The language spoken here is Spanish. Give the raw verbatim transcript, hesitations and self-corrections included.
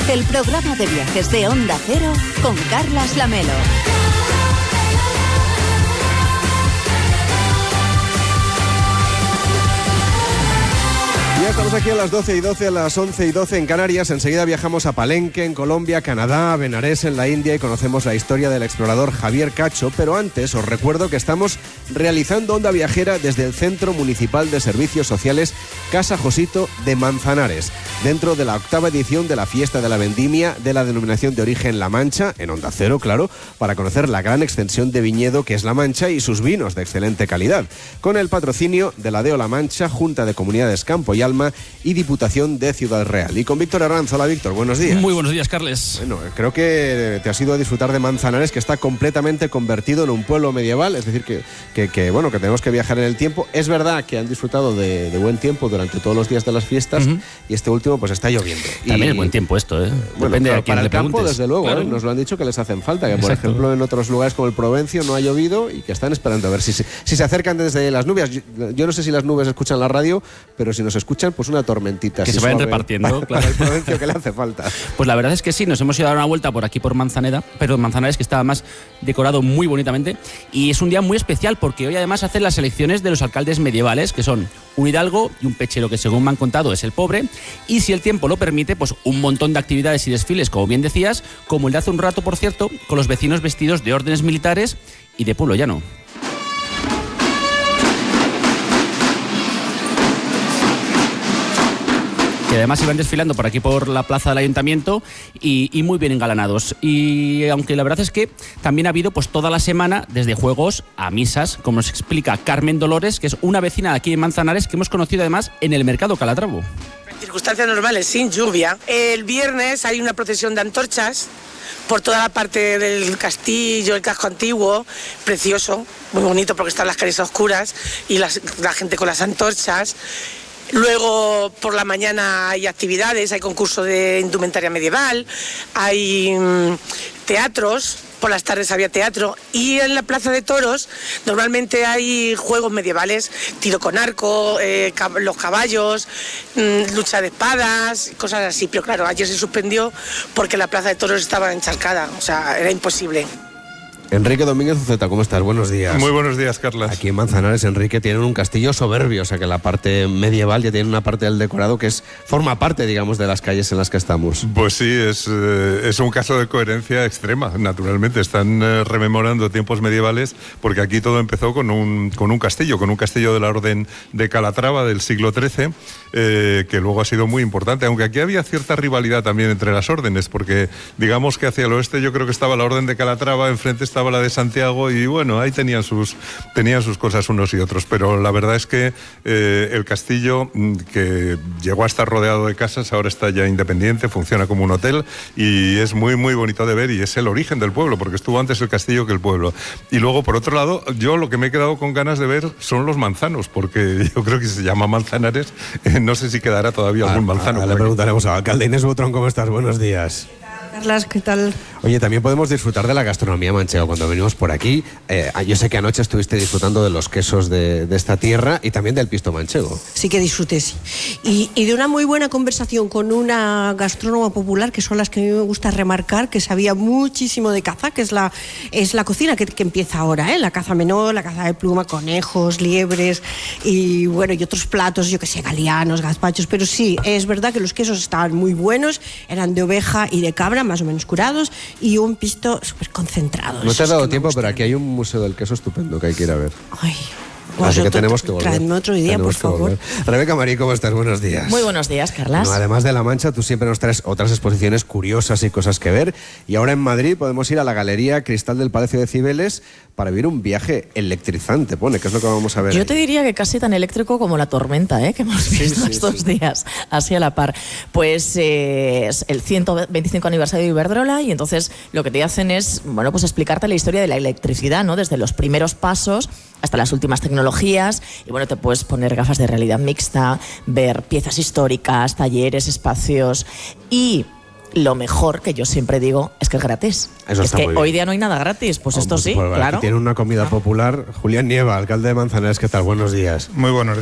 el programa de viajes de Onda Cero con Carlas Lamelo. Ya estamos aquí a las doce y doce, a las once y doce en Canarias. Enseguida viajamos a Palenque, en Colombia, Canadá, Benarés, en la India, y conocemos la historia del explorador Javier Cacho. Pero antes os recuerdo que estamos realizando Onda Viajera desde el Centro Municipal de Servicios Sociales Casa Josito de Manzanares, dentro de la octava edición de la Fiesta de la Vendimia de la denominación de origen La Mancha, en Onda Cero, claro, para conocer la gran extensión de viñedo que es La Mancha y sus vinos de excelente calidad, con el patrocinio de la D E O La Mancha, Junta de Comunidades Campo y Alma y Diputación de Ciudad Real. Y con Víctor Herranz. Hola, Víctor, buenos días. Muy buenos días, Carles. Bueno, creo que te has ido a disfrutar de Manzanares, que está completamente convertido en un pueblo medieval, es decir, que, que, que bueno, que tenemos que viajar en el tiempo. Es verdad que han disfrutado de, de buen tiempo durante todos los días de las fiestas, uh-huh. y este último pues está lloviendo. También y, es buen tiempo esto, ¿eh? Bueno, Depende claro, de quién para le el campo, preguntes. desde luego, Claro. ¿eh? Nos lo han dicho que les hacen falta, que Exacto. por ejemplo en otros lugares como el Provencio no ha llovido y que están esperando a ver si se, si se acercan desde las nubes. Yo, yo no sé si las nubes escuchan la radio, pero si nos escuchan, pues una tormentita. Que se vayan repartiendo, para claro. el Provencio que le hace falta. Pues la verdad es que sí, nos hemos ido a dar una vuelta por aquí por Manzaneda, pero Manzanares, que está más decorado muy bonitamente, y es un día muy especial porque hoy además hacen las elecciones de los alcaldes medievales, que son un hidalgo y un pechero, que según me han contado es el pobre, y si el tiempo lo permite, pues un montón de actividades y desfiles, como bien decías, como el de hace un rato, por cierto, con los vecinos vestidos de órdenes militares y de pueblo llano. Que además iban desfilando por aquí por la plaza del ayuntamiento y, y muy bien engalanados. Y aunque la verdad es que también ha habido pues toda la semana desde juegos a misas, como nos explica Carmen Dolores, que es una vecina de aquí en Manzanares que hemos conocido además en el mercado Calatravo. En circunstancias normales, sin lluvia. El viernes hay una procesión de antorchas por toda la parte del castillo, el casco antiguo, precioso, muy bonito porque están las calles oscuras y las, la gente con las antorchas. Luego por la mañana hay actividades, hay concurso de indumentaria medieval, hay mmm, teatros, por las tardes había teatro, y en la Plaza de Toros normalmente hay juegos medievales, tiro con arco, eh, cab- los caballos, mmm, lucha de espadas, cosas así, pero claro, ayer se suspendió porque la Plaza de Toros estaba encharcada, o sea, era imposible. Enrique Domínguez Uceta, ¿cómo estás? Buenos días. Muy buenos días, Carlas. Aquí en Manzanares, Enrique, tienen un castillo soberbio, o sea que la parte medieval ya tiene una parte del decorado que es forma parte, digamos, de las calles en las que estamos. Pues sí, es, eh, es un caso de coherencia extrema, naturalmente. Están eh, rememorando tiempos medievales porque aquí todo empezó con un, con un castillo, con un castillo de la Orden de Calatrava del siglo trece, eh, que luego ha sido muy importante, aunque aquí había cierta rivalidad también entre las órdenes, porque digamos que hacia el oeste yo creo que estaba la Orden de Calatrava, enfrente estaba estaba la de Santiago y bueno, ahí tenían sus, tenían sus cosas unos y otros, pero la verdad es que eh, el castillo, que llegó a estar rodeado de casas, ahora está ya independiente, funciona como un hotel y es muy muy bonito de ver y es el origen del pueblo, porque estuvo antes el castillo que el pueblo. Y luego, por otro lado, yo lo que me he quedado con ganas de ver son los manzanos, porque yo creo que se llama Manzanares, eh, no sé si quedará todavía ah, algún manzano. Ah, le preguntaremos al alcalde. Inés Butrón, ¿cómo estás? Buenos días. Carlas, ¿qué tal? Oye, también podemos disfrutar de la gastronomía manchega cuando venimos por aquí. Eh, yo sé que anoche estuviste disfrutando de los quesos de, de esta tierra y también del pisto manchego. Sí que disfruté, sí. Y, y de una muy buena conversación con una gastrónoma popular, que son las que a mí me gusta remarcar, que sabía muchísimo de caza, que es la, es la cocina que, que empieza ahora, ¿eh? La caza menor, la caza de pluma, conejos, liebres y bueno, y otros platos, yo que sé, galianos, gazpachos, pero sí, es verdad que los quesos estaban muy buenos, eran de oveja y de cabra, más o menos curados, y un pisto súper concentrado. No te has dado tiempo, pero aquí hay un museo del queso estupendo que hay que ir a ver. Ay, así que tenemos que volver. Traedme otro día, tenemos por favor. Volver. Rebeca Marí, ¿cómo estás? Buenos días. Muy buenos días, Carlas. No, además de La Mancha, tú siempre nos traes otras exposiciones curiosas y cosas que ver. Y ahora en Madrid podemos ir a la Galería Cristal del Palacio de Cibeles para vivir un viaje electrizante, pone, que es lo que vamos a ver. Yo ahí. te diría que casi tan eléctrico como la tormenta, ¿eh? Que hemos visto sí, sí, estos sí. días, así a la par. Pues eh, es el ciento veinticinco aniversario de Iberdrola y entonces lo que te hacen es, bueno, pues explicarte la historia de la electricidad, ¿no? Desde los primeros pasos hasta las últimas tecnologías. Y bueno, te puedes poner gafas de realidad mixta, ver piezas históricas, talleres, espacios y... lo mejor, que yo siempre digo, es que es gratis. Eso es que hoy día no hay nada gratis, pues oh, esto sí, pues, claro. Aquí tiene una comida popular. Julián Nieva, alcalde de Manzanares, ¿qué tal? Buenos días. Muy buenos días.